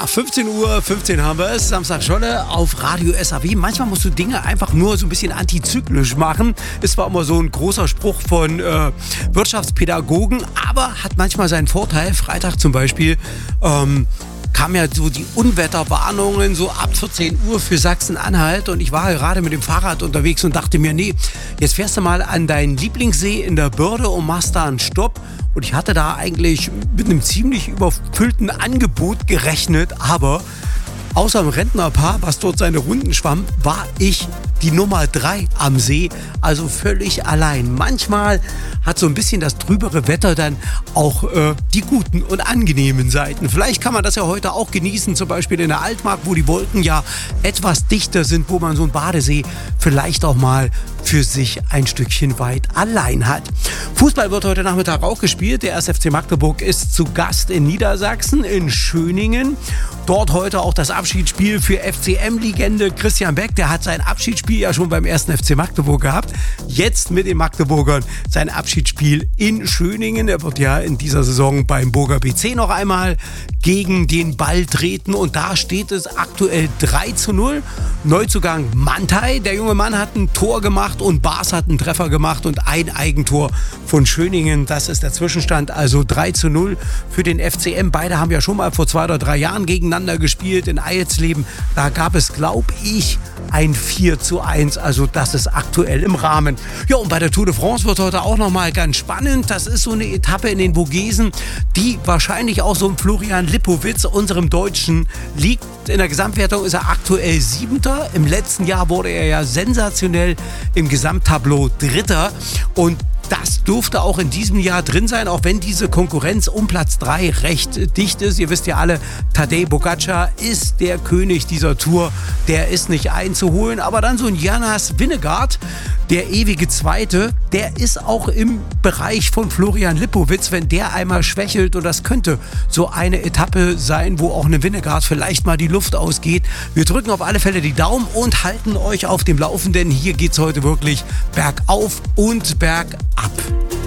15:15 Uhr haben wir es, Samstag Scholle auf Radio SAW. Manchmal musst du Dinge einfach nur so ein bisschen antizyklisch machen. Ist zwar immer so ein großer Spruch von Wirtschaftspädagogen, aber hat manchmal seinen Vorteil. Freitag zum Beispiel kamen ja so die Unwetterwarnungen so ab 14 Uhr für Sachsen-Anhalt und ich war gerade mit dem Fahrrad unterwegs und dachte mir, nee, jetzt fährst du mal an deinen Lieblingssee in der Börde und machst da einen Stopp. Und ich hatte da eigentlich mit einem ziemlich überfüllten Angebot gerechnet, aber außer dem Rentnerpaar, was dort seine Runden schwamm, war ich die Nummer 3 am See, also völlig allein. Manchmal hat so ein bisschen das trübere Wetter dann auch die guten und angenehmen Seiten. Vielleicht kann man das ja heute auch genießen, zum Beispiel in der Altmark, wo die Wolken ja etwas dichter sind, wo man so einen Badesee vielleicht auch mal für sich ein Stückchen weit allein hat. Fußball wird heute Nachmittag auch gespielt. Der 1. FC Magdeburg ist zu Gast in Niedersachsen, in Schöningen. Dort heute auch das Abschiedsspiel für FCM-Legende Christian Beck. Der hat sein Abschiedsspiel ja schon beim 1. FC Magdeburg gehabt. Jetzt mit den Magdeburgern sein Abschiedsspiel in Schöningen. Er wird ja in dieser Saison beim Burger BC noch einmal gegen den Ball treten. Und da steht es aktuell 3:0. Neuzugang Mantai. Der junge Mann hat ein Tor gemacht und Bas hat einen Treffer gemacht und ein Eigentor von Schöningen. Das ist der Zwischenstand. Also 3:0 für den FCM. Beide haben ja schon mal vor 2 oder 3 Jahren gegeneinander gespielt in Eilsleben. Da gab es, glaube ich, ein 4:1. Also das ist aktuell im Rahmen. Ja, und bei der Tour de France wird heute auch nochmal ganz spannend. Das ist so eine Etappe in den Vogesen, die wahrscheinlich auch so ein Florian Lipowitz, unserem Deutschen, liegt. In der Gesamtwertung ist er aktuell 7. Im letzten Jahr wurde er ja sensationell im Gesamttableau 3. Und das dürfte auch in diesem Jahr drin sein, auch wenn diese Konkurrenz um Platz 3 recht dicht ist. Ihr wisst ja alle, Tadej Pogačar ist der König dieser Tour. Der ist nicht einzuholen. Aber dann so ein Jonas Vingegaard, der ewige Zweite, der ist auch im Bereich von Florian Lipowitz, wenn der einmal schwächelt. Und das könnte so eine Etappe sein, wo auch eine Vingegaard vielleicht mal die Luft ausgeht. Wir drücken auf alle Fälle die Daumen und halten euch auf dem Laufenden. Hier geht es heute wirklich bergauf und bergab.